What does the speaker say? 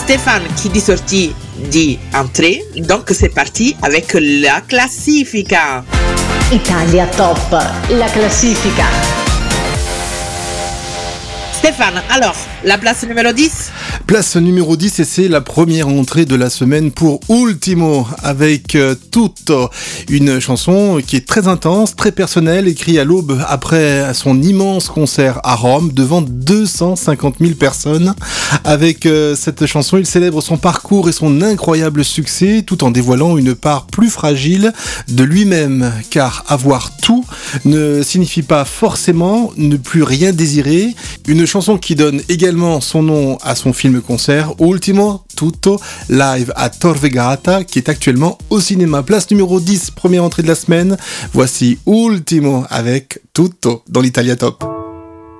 Stéphane qui dit sortie dit entrée, donc c'est parti avec la classifica. Italia Top, la classifica. Stéphane, alors, la place numéro 10 ? Place numéro 10 et c'est la première entrée de la semaine pour Ultimo avec Tutto, une chanson qui est très intense, très personnelle, écrite à l'aube après son immense concert à Rome devant 250 000 personnes. Avec cette chanson, il célèbre son parcours et son incroyable succès tout en dévoilant une part plus fragile de lui-même, car avoir tout ne signifie pas forcément ne plus rien désirer. Une chanson qui donne également son nom à son film-concert Ultimo Tutto live à Tor Vergata qui est actuellement au cinéma. Place numéro 10, première entrée de la semaine. Voici Ultimo avec Tutto dans l'Italia Top.